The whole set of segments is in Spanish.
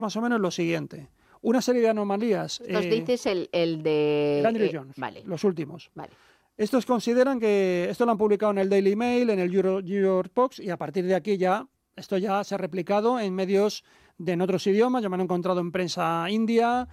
más o menos lo siguiente. Una serie de anomalías. Nos dices el de... El Andrew Jones, vale. los últimos. Vale. Estos consideran que esto lo han publicado en el Daily Mail, en el New York Post, y a partir de aquí esto ya se ha replicado en medios en otros idiomas. Ya me han encontrado en prensa india,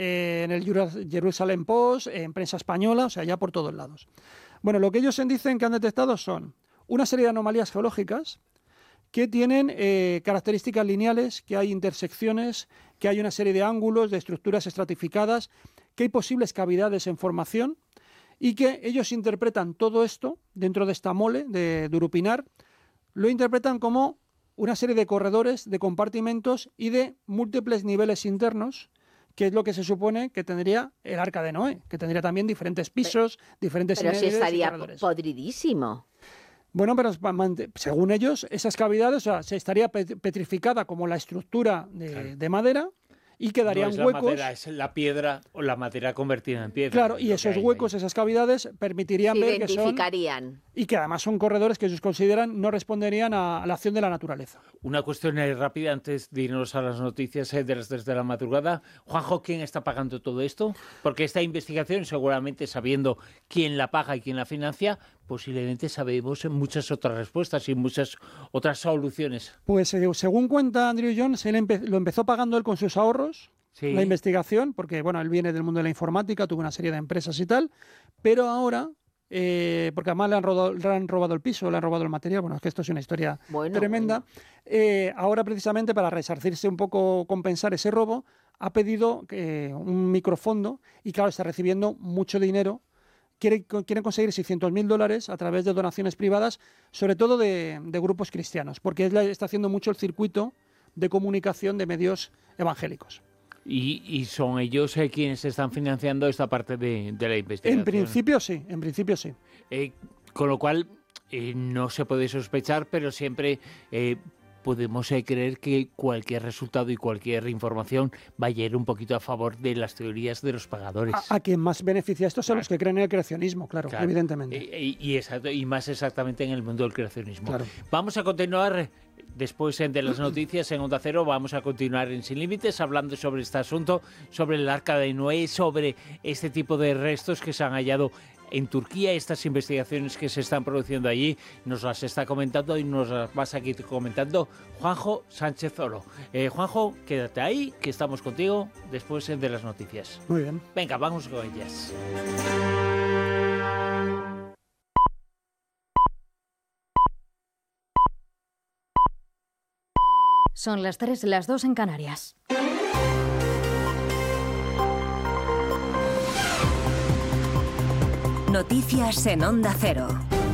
en el Jerusalem Post, en prensa española, o sea, ya por todos lados. Bueno, lo que ellos dicen que han detectado son una serie de anomalías geológicas que tienen características lineales, que hay intersecciones, que hay una serie de ángulos, de estructuras estratificadas, que hay posibles cavidades en formación, y que ellos interpretan todo esto dentro de esta mole de Urupinar, lo interpretan como una serie de corredores, de compartimentos y de múltiples niveles internos, que es lo que se supone que tendría el Arca de Noé, que tendría también diferentes pisos, diferentes niveles. Pero si estaría y corredores. podridísimo. Bueno, pero según ellos, esas cavidades, o sea, se estaría petrificada como la estructura de madera, y quedarían no es huecos. La madera, es la piedra o la madera convertida en piedra. Claro, y esos huecos, esas cavidades, permitirían ver que son... Y que además son corredores que ellos consideran no responderían a la acción de la naturaleza. Una cuestión rápida antes de irnos a las noticias de las 3 de la madrugada. Juanjo, ¿quién está pagando todo esto? Porque esta investigación, seguramente sabiendo quién la paga y quién la financia, posiblemente sabemos muchas otras respuestas y muchas otras soluciones. Pues según cuenta Andrew Jones, lo empezó pagando él con sus ahorros, sí, la investigación, porque bueno, él viene del mundo de la informática, tuvo una serie de empresas y tal, pero ahora, porque además le han robado el piso, le han robado el material, bueno, es que esto es una historia tremenda, ahora precisamente para resarcirse un poco, compensar ese robo, ha pedido un microfondo y claro, está recibiendo mucho dinero. Quieren conseguir $600.000 a través de donaciones privadas, sobre todo de grupos cristianos, porque él está haciendo mucho el circuito de comunicación de medios evangélicos. ¿Y son ellos quienes están financiando esta parte de la investigación? En principio sí. Con lo cual no se puede sospechar, pero siempre... podemos creer que cualquier resultado y cualquier información va a ir un poquito a favor de las teorías de los pagadores. A quien más beneficia esto son los que creen en el creacionismo, claro. Evidentemente. Y más exactamente en el mundo del creacionismo. Claro. Vamos a continuar después de las noticias en Onda Cero, vamos a continuar en Sin Límites hablando sobre este asunto, sobre el Arca de Noé, sobre este tipo de restos que se han hallado en Turquía, estas investigaciones que se están produciendo allí, nos las está comentando y nos las vas aquí comentando Juanjo Sánchez Oro. Juanjo, quédate ahí, que estamos contigo después de las noticias. Muy bien. Venga, vamos con ellas. Son las 3, las 2 en Canarias. Noticias en Onda Cero.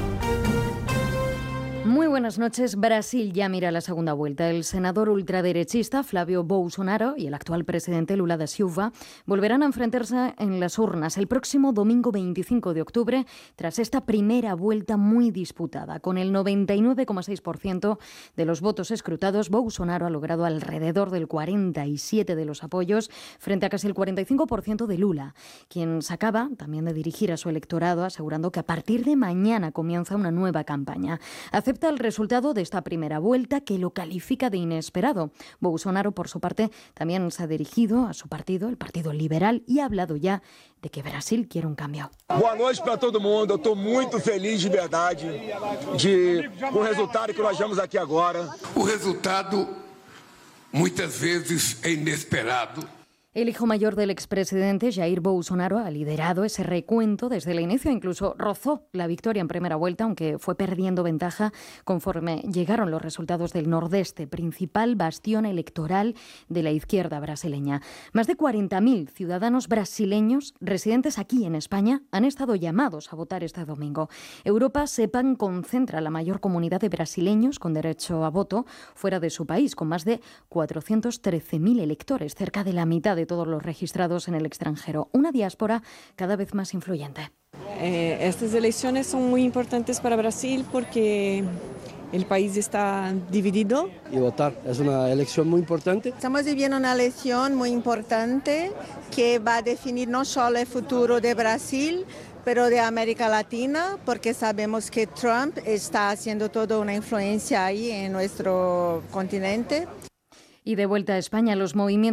Muy buenas noches. Brasil ya mira la segunda vuelta. El senador ultraderechista Flávio Bolsonaro y el actual presidente Lula da Silva volverán a enfrentarse en las urnas el próximo domingo 25 de octubre tras esta primera vuelta muy disputada. Con el 99,6% de los votos escrutados, Bolsonaro ha logrado alrededor del 47% de los apoyos frente a casi el 45% de Lula, quien se acaba también de dirigir a su electorado asegurando que a partir de mañana comienza una nueva campaña. Acepta el resultado de esta primera vuelta, que lo califica de inesperado. Bolsonaro, por su parte, también se ha dirigido a su partido, el Partido Liberal, y ha hablado ya de que Brasil quiere un cambio. Boa noite para todo mundo. Eu estou muito feliz de verdade com o resultado que nós vemos aqui agora. O resultado muitas vezes é inesperado. El hijo mayor del expresidente, Jair Bolsonaro, ha liderado ese recuento desde el inicio, incluso rozó la victoria en primera vuelta, aunque fue perdiendo ventaja conforme llegaron los resultados del Nordeste, principal bastión electoral de la izquierda brasileña. Más de 40.000 ciudadanos brasileños residentes aquí en España han estado llamados a votar este domingo. Europa, sepan, concentra la mayor comunidad de brasileños con derecho a voto fuera de su país, con más de 413.000 electores, cerca de la mitad de todos los registrados en el extranjero. Una diáspora cada vez más influyente. Estas elecciones son muy importantes para Brasil porque el país está dividido. Y votar es una elección muy importante. Estamos viviendo una elección muy importante que va a definir no solo el futuro de Brasil, pero de América Latina, porque sabemos que Trump está haciendo toda una influencia ahí en nuestro continente. Y de vuelta a España, los movimientos